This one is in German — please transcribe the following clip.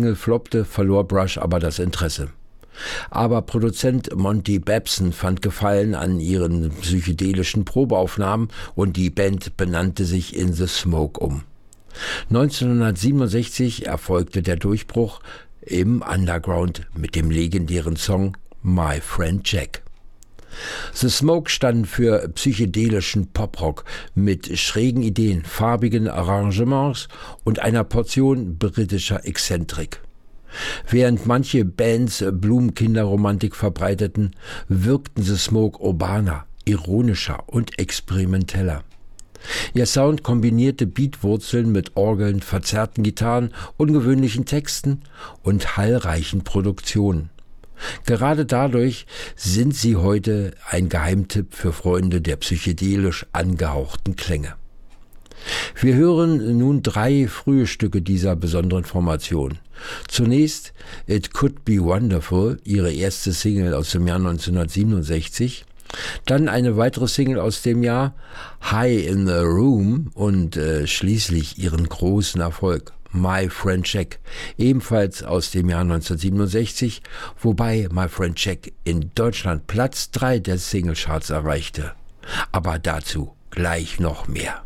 Single floppte, verlor Brush aber das Interesse. Aber Produzent Monty Babson fand Gefallen an ihren psychedelischen Probeaufnahmen und die Band benannte sich in The Smoke um. 1967 erfolgte der Durchbruch im Underground mit dem legendären Song My Friend Jack. The Smoke standen für psychedelischen Poprock mit schrägen Ideen, farbigen Arrangements und einer Portion britischer Exzentrik. Während manche Bands Blumenkinderromantik verbreiteten, wirkten The Smoke urbaner, ironischer und experimenteller. Ihr Sound kombinierte Beatwurzeln mit Orgeln, verzerrten Gitarren, ungewöhnlichen Texten und hallreichen Produktionen. Gerade dadurch sind sie heute ein Geheimtipp für Freunde der psychedelisch angehauchten Klänge. Wir hören nun 3 frühe Stücke dieser besonderen Formation. Zunächst It Could Be Wonderful, ihre erste Single aus dem Jahr 1967, dann eine weitere Single aus dem Jahr High in the Room und schließlich ihren großen Erfolg My Friend Jack, ebenfalls aus dem Jahr 1967, wobei My Friend Jack in Deutschland Platz 3 der Singlecharts erreichte. Aber dazu gleich noch mehr.